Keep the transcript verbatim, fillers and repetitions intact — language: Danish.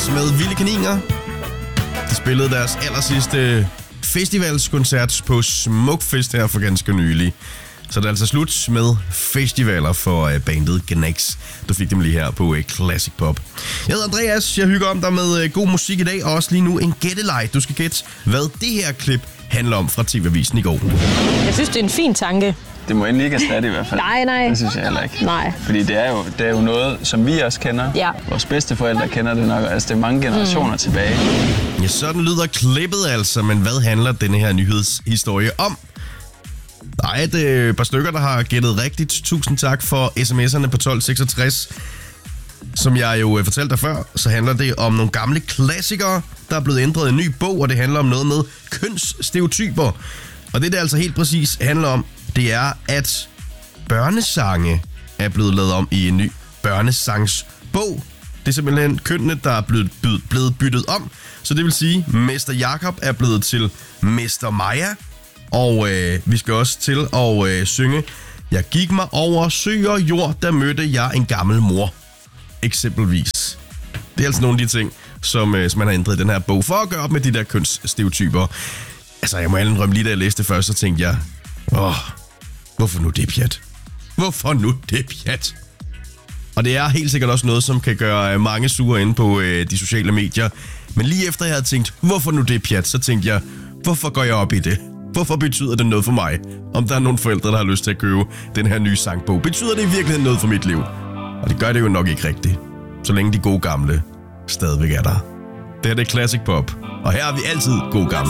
Knights med Vilde Kaniner. De spillede deres allersidste festivalskoncert på Smukfest her for ganske nylig. Så det er altså slut med festivaler for bandet Knights. Du fik dem lige her på Classic Pop. Jeg hedder Andreas, jeg hygger om dig med god musik i dag, og også lige nu en gætteleg. Du skal gætte, hvad det her klip handler om fra T V-avisen i går. Jeg synes, det er en fin tanke. Det må endelig ikke erstatte i hvert fald. Nej, nej. Det synes jeg heller ikke. Nej. Fordi det er jo, det er jo noget, som vi også kender. Ja. Vores bedsteforældre kender det nok. Altså, det er mange generationer mm. tilbage. Ja, sådan lyder klippet altså, men hvad handler denne her nyhedshistorie om? Der er et øh, par stykker, der har gættet rigtigt. Tusind tak for sms'erne på tolv seksogtres. Som jeg jo øh, fortalte dig før, så handler det om nogle gamle klassikere, der er blevet ændret i en ny bog, og det handler om noget med kønsstereotyper. Og det, det altså helt præcis handler om, det er, at børnesange er blevet lavet om i en ny børnesangsbog. Det er simpelthen kønnene, der er blevet, blevet byttet om. Så det vil sige, at Mester Jakob er blevet til Mester Maja. Og øh, vi skal også til at øh, synge: Jeg gik mig over sø og jord, der mødte jeg en gammel mor. Eksempelvis. Det er altså nogle af de ting, som, øh, som man har ændret i den her bog, for at gøre op med de der kønsstereotyper. Altså, jeg må alligevel drømme lige, da jeg læste det først, så tænkte jeg, åh, hvorfor nu det pjat? Hvorfor nu det pjat? Og det er helt sikkert også noget, som kan gøre mange sure inde på øh, de sociale medier. Men lige efter jeg havde tænkt, hvorfor nu det pjat, så tænkte jeg, hvorfor går jeg op i det? Hvorfor betyder det noget for mig? Om der er nogle forældre, der har lyst til at købe den her nye sangbog, betyder det i virkeligheden noget for mit liv? Og det gør det jo nok ikke rigtigt, så længe de gode gamle stadigvæk er der. Det her det er Classic Pop, og her er vi altid gode gamle.